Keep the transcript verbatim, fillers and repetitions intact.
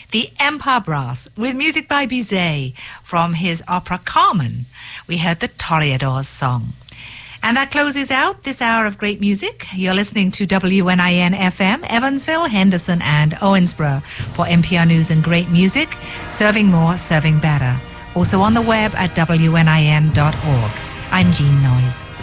the Empire Brass, with music by Bizet from his opera Carmen. We heard the Toreadors song. And that closes out this hour of great music. You're listening to W N I N F M, Evansville, Henderson, and Owensboro for N P R News and great music, serving more, serving better. Also on the web at W N I N dot org. I'm Jean Noyes.